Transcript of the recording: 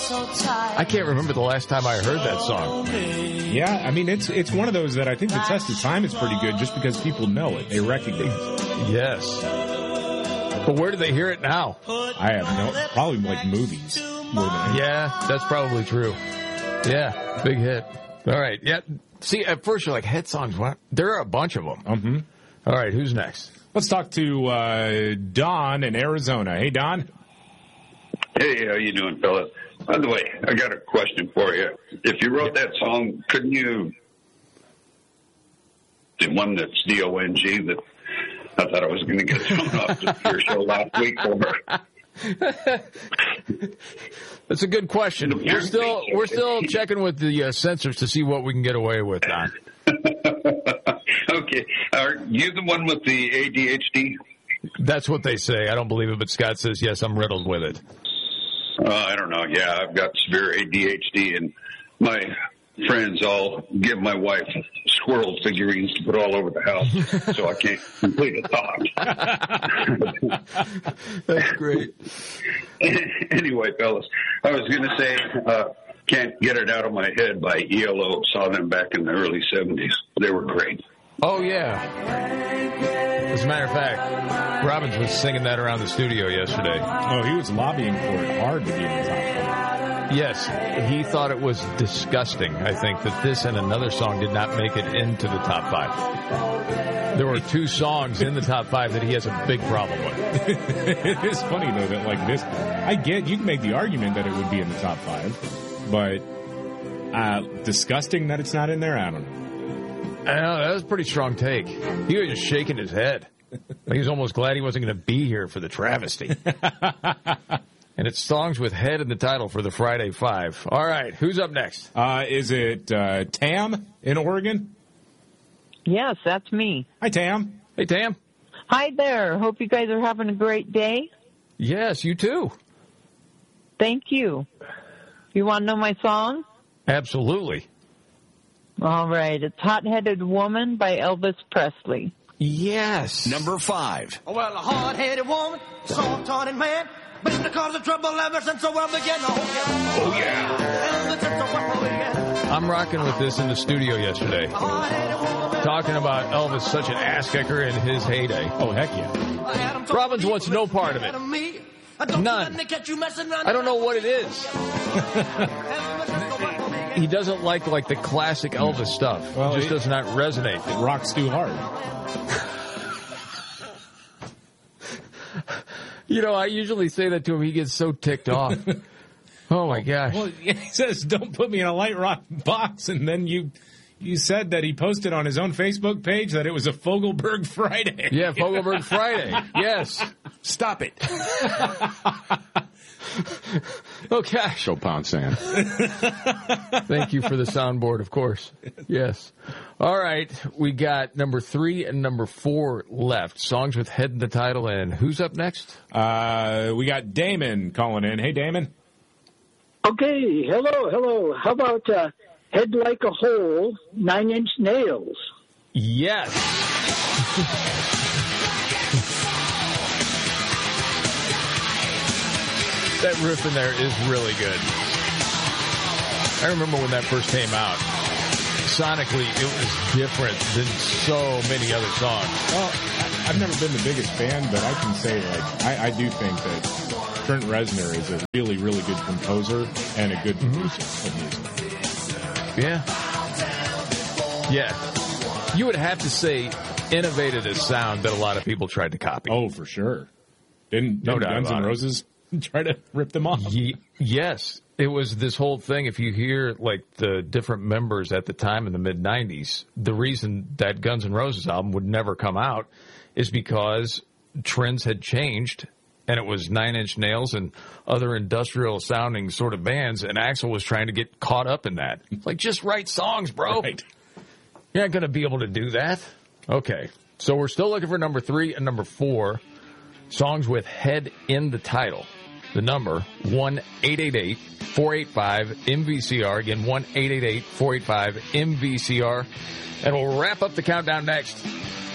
I can't remember the last time I heard that song. Yeah, I mean, it's one of those that I think the test of time is pretty good just because people know it. They recognize it. Yes. But where do they hear it now? I have probably like movies more than anything. Yeah, that's probably true. Yeah, big hit. All right. Yeah. See, at first you're like, hit songs, what? There are a bunch of them. Mm-hmm. All right, who's next? Let's talk to Don in Arizona. Hey, Don. Hey, how you doing, fella? By the way, I got a question for you. If you wrote that song, couldn't you, the one that's D-O-N-G, that I thought I was going to get thrown off your show last week for her. That's a good question. We're still checking with the censors to see what we can get away with, Don. Okay. Are you the one with the ADHD? That's what they say. I don't believe it, but Scott says, yes, I'm riddled with it. I don't know. Yeah, I've got severe ADHD, and my friends all give my wife squirrel figurines to put all over the house so I can't complete a thought. That's great. Anyway, fellas, I was going to say Can't Get It Out of My Head by ELO. Saw them back in the early 70s. They were great. Oh, yeah. As a matter of fact, Robbins was singing that around the studio yesterday. Oh, he was lobbying for it hard to be in the top 5. Yes, he thought it was disgusting, I think, that this and another song did not make it into the top 5. There were 2 songs in the top 5 that he has a big problem with. It is funny, though, that like this, I get, you can make the argument that it would be in the top 5, but disgusting that it's not in there, I don't know. I know, that was a pretty strong take. He was just shaking his head. He was almost glad he wasn't going to be here for the travesty. And it's songs with head in the title for the Friday 5. All right, who's up next? Is it Tam in Oregon? Yes, that's me. Hi, Tam. Hey, Tam. Hi there. Hope you guys are having a great day. Yes, you too. Thank you. You want to know my song? Absolutely. All right. It's Hot-Headed Woman by Elvis Presley. Yes. Number 5. Well, a hard-headed woman, soft-hearted man, been the cause of trouble ever since the world began. Oh, yeah. Ever since the world began. I'm rocking with this in the studio yesterday. Talking about Elvis, such an ass-kicker in his heyday. Oh, heck yeah. Robbins wants no part of it. None. I don't know what it is. He doesn't like the classic Elvis stuff. Well, it just does not resonate. It rocks too hard. You know, I usually say that to him. He gets so ticked off. Oh, my gosh. Well, he says, don't put me in a light rock box. And then you said that he posted on his own Facebook page that it was a Fogelberg Friday. Yeah, Fogelberg Friday. Yes. Stop it. Okay. Chopin Sam. Thank you for the soundboard, of course. Yes. All right. We got number 3 and number 4 left. Songs with head in the title. And who's up next? We got Damon calling in. Hey, Damon. Okay. Hello. How about Head Like a Hole, 9 Inch Nails? Yes. That riff in there is really good. I remember when that first came out. Sonically, it was different than so many other songs. Well, I've never been the biggest fan, but I can say, I do think that Trent Reznor is a really, really good composer and a good producer of music. Yeah. Yeah. You would have to say innovated a sound that a lot of people tried to copy. Oh, for sure. Didn't Guns N' Roses try to rip them off? Yes. It was this whole thing. If you hear the different members at the time in the mid-'90s, the reason that Guns N' Roses album would never come out is because trends had changed, and it was 9 Inch Nails and other industrial-sounding sort of bands, and Axl was trying to get caught up in that. Just write songs, bro. Right. You're not going to be able to do that. Okay. So we're still looking for number 3 and number 4, songs with head in the title. The number, 1-888-485-MVCR. Again, 1-888-485-MVCR. And we'll wrap up the countdown next.